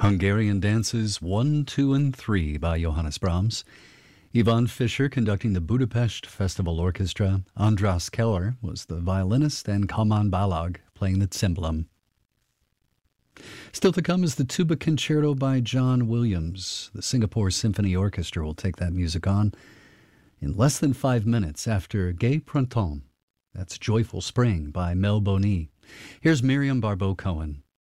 Hungarian Dances 1, 2, and 3 by Johannes Brahms. Ivan Fischer conducting the Budapest Festival Orchestra. Andras Keller was the violinist, and Kalman Balag playing the cymbalum. Still to come is the Tuba Concerto by John Williams. The Singapore Symphony Orchestra will take that music on in less than 5 minutes after Gai Printemps. That's Joyful Spring by Mel Boni. Here's Miriam Barbeau-Cohen.